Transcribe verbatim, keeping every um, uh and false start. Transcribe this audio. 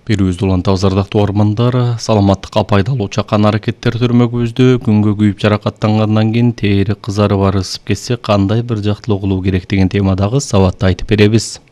Берүүбүздү улантабыз ардактуу угармандар. Саламаттыкка пайдалуу чакан аракеттер төрмөгүбүздө күнгө күйүп жаракаттангандан кийин тери кызарып ысып кетсе кандай бир жактылуу кылуу керек деген темадагы сабатты айтып беребиз.